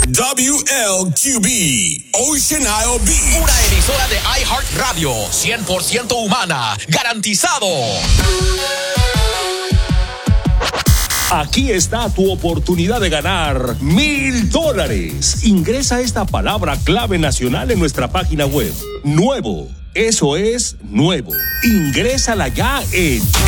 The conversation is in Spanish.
WLQB, Ocean Isle Beach. Una emisora de iHeartRadio, 100% humana, garantizado. Aquí está tu oportunidad de ganar $1,000. Ingresa esta palabra clave nacional en nuestra página web. Nuevo. Eso es nuevo. Ingrésala ya en